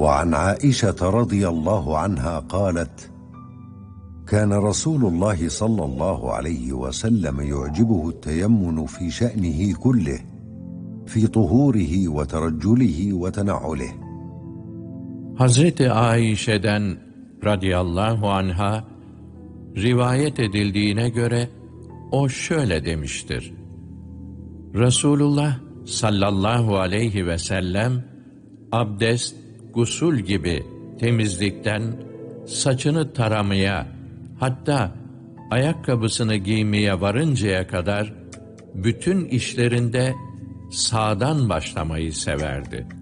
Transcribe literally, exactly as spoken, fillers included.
وعن عائشة رضي الله عنها قالت: كان رسول الله صلى الله عليه وسلم يعجبه التيمن في شأنه كله، في طهوره وترجله وتنعله. Hazreti Aişe'den radıyallahu anha rivayet edildiğine göre o şöyle demiştir: Resulullah sallallahu aleyhi ve sellem abdest, gusül gibi temizlikten saçını taramaya, hatta ayakkabısını giymeye varıncaya kadar bütün işlerinde sağdan başlamayı severdi.